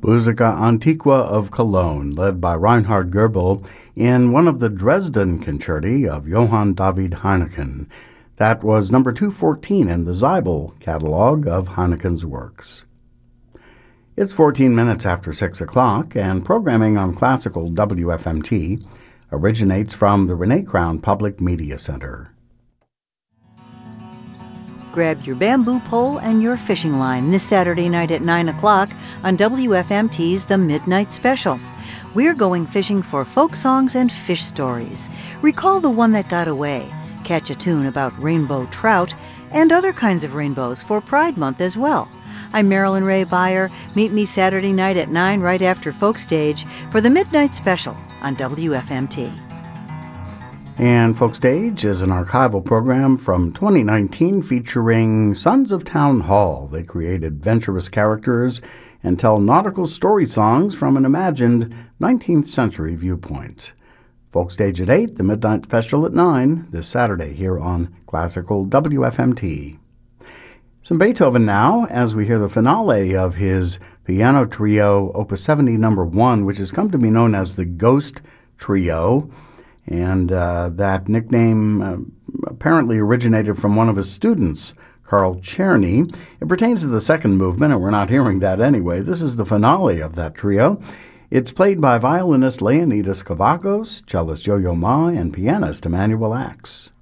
Musica Antiqua of Cologne, led by Reinhard Goebel in one of the Dresden Concerti of Johann David Heineken. That was number 214 in the Zeibel catalog of Heineken's works. It's 14 minutes after 6 o'clock, and programming on classical WFMT originates from the Renee Crown Public Media Center. Grab your bamboo pole and your fishing line this Saturday night at 9 o'clock on WFMT's The Midnight Special. We're going fishing for folk songs and fish stories. Recall the one that got away, catch a tune about rainbow trout, and other kinds of rainbows for Pride Month as well. I'm Marilyn Ray Beyer. Meet me Saturday night at 9 right after Folk Stage for The Midnight Special on WFMT. And Folk Stage is an archival program from 2019 featuring Sons of Town Hall. They create adventurous characters and tell nautical story songs from an imagined 19th century viewpoint. Folk Stage at 8, The Midnight Special at 9, this Saturday here on Classical WFMT. Some Beethoven now, as we hear the finale of his piano trio, Opus 70 No. 1, which has come to be known as the Ghost Trio. And that nickname apparently originated from one of his students, Carl Czerny. It pertains to the second movement, and we're not hearing that anyway. This is the finale of that trio. It's played by violinist Leonidas Kavakos, cellist Yo-Yo Ma, and pianist Emanuel Ax.